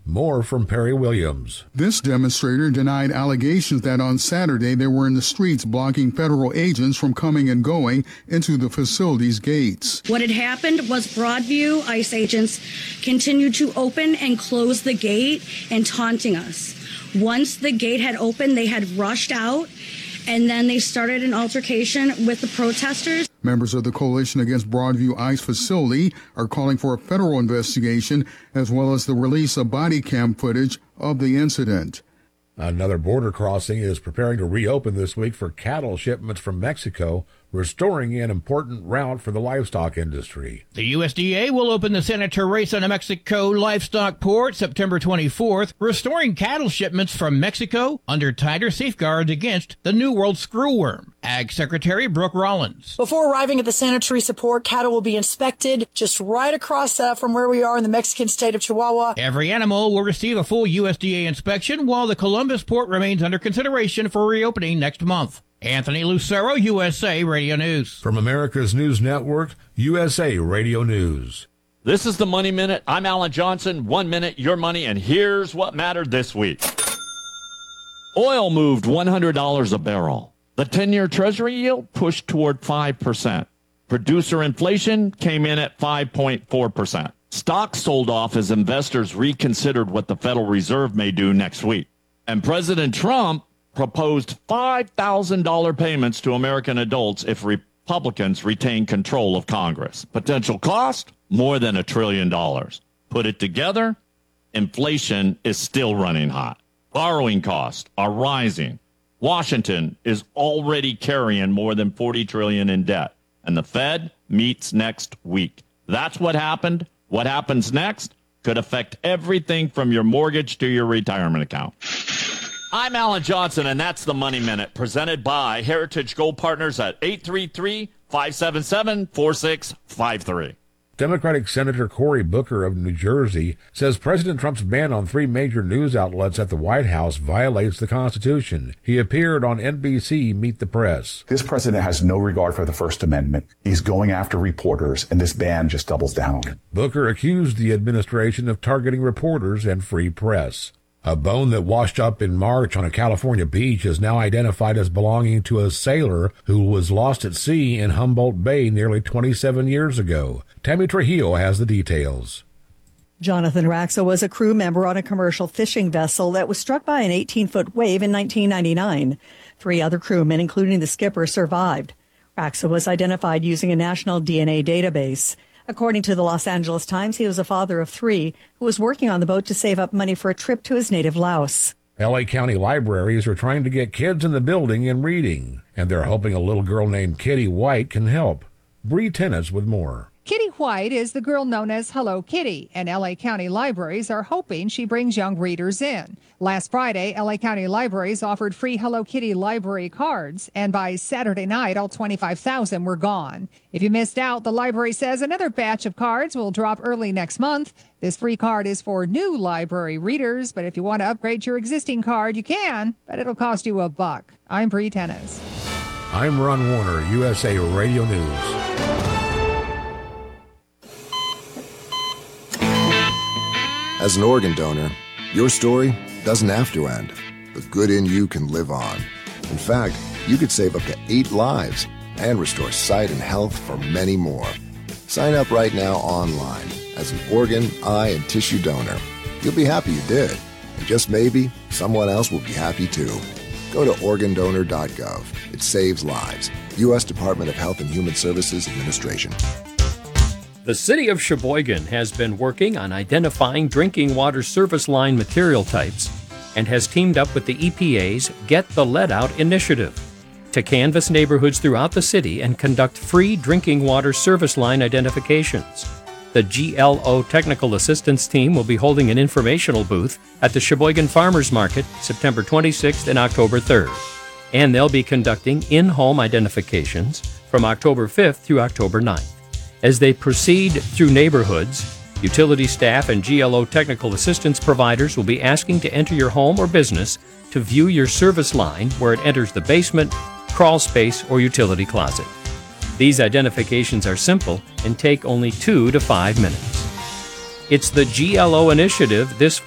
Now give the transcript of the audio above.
More from Perry Williams. This demonstrator denied allegations that on Saturday they were in the streets blocking federal agents from coming and going into the facility's gates. What had happened was Broadview ICE agents continued to open and close the gate and taunting us. Once the gate had opened, they had rushed out, and then they started an altercation with the protesters. Members of the Coalition Against Broadview ICE Facility are calling for a federal investigation as well as the release of body cam footage of the incident. Another border crossing is preparing to reopen this week for cattle shipments from Mexico, restoring an important route for the livestock industry. The USDA will open the Senator race on a Mexico livestock port September 24th, restoring cattle shipments from Mexico under tighter safeguards against the New World screwworm. Ag Secretary Brooke Rollins. Before arriving at the Santa Teresa port, cattle will be inspected just right across from where we are in the Mexican state of Chihuahua. Every animal will receive a full USDA inspection while the Columbus port remains under consideration for reopening next month. Anthony Lucero, USA Radio News. From America's News Network, USA Radio News. This is the Money Minute. I'm Alan Johnson. 1 minute, your money, and here's what mattered this week. Oil moved $100 a barrel. The 10-year Treasury yield pushed toward 5%. Producer inflation came in at 5.4%. Stocks sold off as investors reconsidered what the Federal Reserve may do next week. And President Trump proposed $5,000 payments to American adults if Republicans retain control of Congress. Potential cost? More than $1 trillion. Put it together, inflation is still running hot. Borrowing costs are rising. Washington is already carrying more than $40 trillion in debt, and the Fed meets next week. That's what happened. What happens next could affect everything from your mortgage to your retirement account. I'm Alan Johnson, and that's the Money Minute, presented by Heritage Gold Partners at 833-577-4653. Democratic Senator Cory Booker of New Jersey says President Trump's ban on 3 major news outlets at the White House violates the Constitution. He appeared on NBC Meet the Press. This president has no regard for the First Amendment. He's going after reporters, and this ban just doubles down on it. Booker accused the administration of targeting reporters and free press. A bone that washed up in March on a California beach is now identified as belonging to a sailor who was lost at sea in Humboldt Bay nearly 27 years ago. Tammy Trujillo has the details. Jonathan Raxa was a crew member on a commercial fishing vessel that was struck by an 18-foot wave in 1999. 3 other crewmen, including the skipper, survived. Raxa was identified using a national DNA database. According to the Los Angeles Times, he was a father of 3 who was working on the boat to save up money for a trip to his native Laos. L.A. County libraries are trying to get kids in the building and reading, and they're hoping a little girl named Kitty White can help. Bree Tennis with more. Kitty White is the girl known as Hello Kitty, and L.A. County libraries are hoping she brings young readers in. Last Friday, L.A. County libraries offered free Hello Kitty library cards, and by Saturday night, all 25,000 were gone. If you missed out, the library says another batch of cards will drop early next month. This free card is for new library readers, but if you want to upgrade your existing card, you can, but it'll cost you $1. I'm Bree Tennis. I'm Ron Warner, USA Radio News. As an organ donor, your story doesn't have to end. The good in you can live on. In fact, you could save up to 8 lives and restore sight and health for many more. Sign up right now online as an organ, eye, and tissue donor. You'll be happy you did. And just maybe, someone else will be happy too. Go to organdonor.gov. It saves lives. U.S. Department of Health and Human Services Administration. The City of Sheboygan has been working on identifying drinking water service line material types and has teamed up with the EPA's Get the Lead Out initiative to canvass neighborhoods throughout the city and conduct free drinking water service line identifications. The GLO Technical Assistance Team will be holding an informational booth at the Sheboygan Farmers Market September 26th and October 3rd, and they'll be conducting in-home identifications from October 5th through October 9th. As they proceed through neighborhoods, utility staff and GLO technical assistance providers will be asking to enter your home or business to view your service line where it enters the basement, crawl space, or utility closet. These identifications are simple and take only 2 to 5 minutes. It's the GLO initiative this